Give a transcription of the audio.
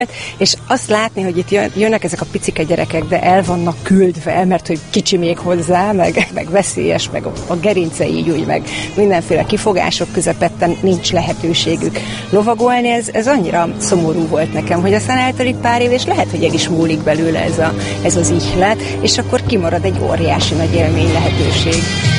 És azt látni, hogy itt jönnek ezek a picike gyerekek, de el vannak küldve, mert hogy kicsi még hozzá, meg veszélyes, meg a gerince így úgy, meg mindenféle kifogások közepetten nincs lehetőségük lovagolni, ez annyira szomorú volt nekem, hogy aztán eltelik pár év, és lehet, hogy el is múlik belőle ez az ihlet, és akkor kimarad egy óriási nagy élmény lehetőség.